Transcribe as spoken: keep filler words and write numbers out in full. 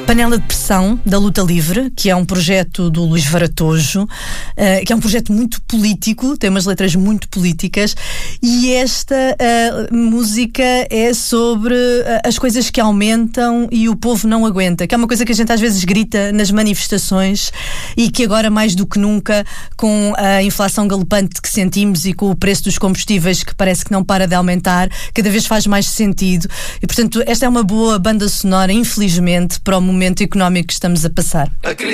Panela de Pressão, da Luta Livre, que é um projeto do Luís Varatojo, uh, que é um projeto muito político, tem umas letras muito políticas, e esta uh, música é sobre uh, as coisas que aumentam e o povo não aguenta, que é uma coisa que a gente às vezes grita nas manifestações e que agora mais do que nunca, com a inflação galopante que sentimos e com o preço dos combustíveis que parece que não para de aumentar, cada vez faz mais sentido. E portanto esta é uma boa banda sonora, infelizmente, para o momento económico que estamos a passar.